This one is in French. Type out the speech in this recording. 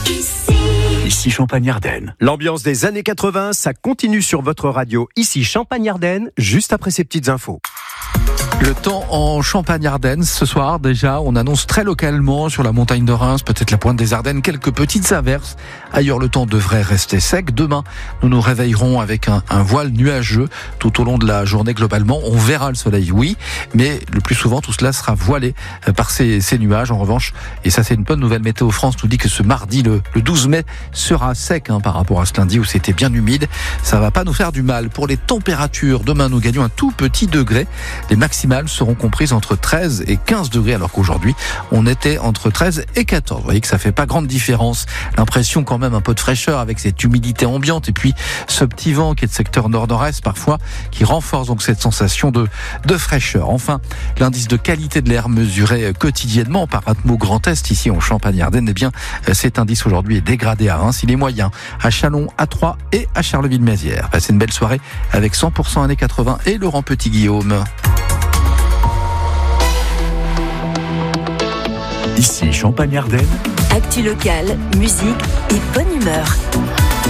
Ici Champagne-Ardenne. L'ambiance des années 80, ça continue sur votre radio. Ici Champagne-Ardenne, juste après ces petites infos. Le temps en Champagne-Ardenne, ce soir déjà, on annonce très localement sur la montagne de Reims, peut-être la pointe des Ardennes, quelques petites averses. Ailleurs, le temps devrait rester sec. Demain, nous nous réveillerons avec un voile nuageux tout au long de la journée globalement. On verra le soleil, oui, mais le plus souvent, tout cela sera voilé par ces nuages. En revanche, et ça c'est une bonne nouvelle, Météo France nous dit que ce mardi, le 12 mai, sera sec par rapport à ce lundi où c'était bien humide. Ça va pas nous faire du mal. Pour les températures, demain, nous gagnons un tout petit degré. Les maximales seront comprises entre 13 et 15 degrés, alors qu'aujourd'hui, on était entre 13 et 14. Vous voyez que ça fait pas grande différence. L'impression quand même un peu de fraîcheur avec cette humidité ambiante et puis ce petit vent qui est de secteur nord-nord-est parfois, qui renforce donc cette sensation de fraîcheur. Enfin, l'indice de qualité de l'air mesuré quotidiennement par Atmo Grand Est, ici en Champagne-Ardenne, eh bien, cet indice aujourd'hui est dégradé à Reims. Il est moyen à Châlons, à Troyes et à Charleville-Mézières. Passez une belle soirée avec 100% années 80 et Laurent Petit-Guillaume. Ici Champagne-Ardenne. Actu locale, musique et bonne humeur.